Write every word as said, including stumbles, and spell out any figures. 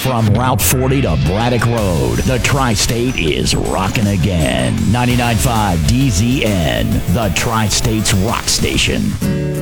From Route forty to Braddock Road, the Tri-State is rocking again. ninety-nine point five D Z N, the Tri-State's rock station.